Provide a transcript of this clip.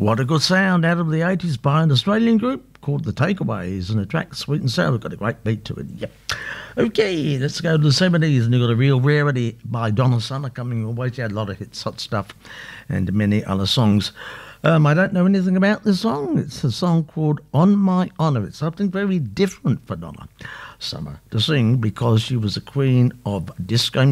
What a good sound out of the 80s by an Australian group called The Takeaways, and the track Sweet and Sour. Got a great beat to it. Yep. Okay, let's go to the 70s, and you've got a real rarity by Donna Summer coming your way. She had a lot of hits, Hot Stuff, and many other songs. I don't know anything about this song. It's a song called On My Honour. It's something very different for Donna Summer to sing because she was the queen of disco